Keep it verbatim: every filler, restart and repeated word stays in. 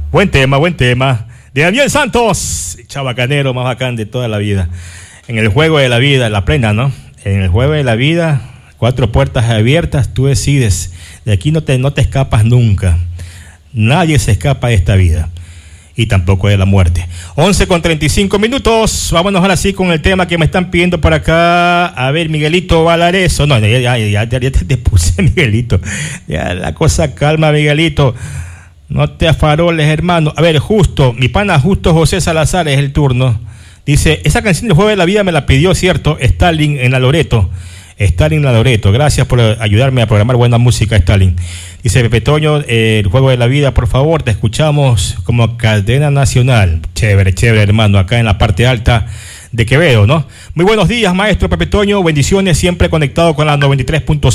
Buen tema, buen tema. De Daniel Santos, chabacanero más bacán de toda la vida. En el juego de la vida, la plena, ¿no? En el juego de la vida, cuatro puertas abiertas, tú decides. De aquí no te, no te escapas nunca. Nadie se escapa de esta vida. Y tampoco de la muerte. once con treinta y cinco minutos. Vámonos ahora sí con el tema que me están pidiendo por acá. A ver, Miguelito Valareso. No, ya, ya, ya, ya, ya te puse, Miguelito. Ya la cosa calma, Miguelito. No te afaroles, hermano. A ver, justo, mi pana Justo José Salazar es el turno. Dice, esa canción del Juego de la Vida me la pidió, ¿cierto? Stalin en la Loreto. Stalin en la Loreto. Gracias por ayudarme a programar buena música, Stalin. Dice Pepe Toño, eh, el Juego de la Vida, por favor, te escuchamos como cadena nacional. Chévere, chévere, hermano, acá en la parte alta de Quevedo, ¿no? Muy buenos días, maestro Pepe Toño. Bendiciones, siempre conectado con la noventa y tres punto